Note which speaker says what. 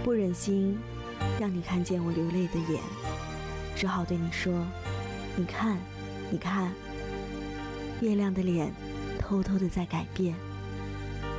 Speaker 1: 不忍心让你看见我流泪的眼，只好对你说，你看，你看，月亮的脸偷偷的在改变。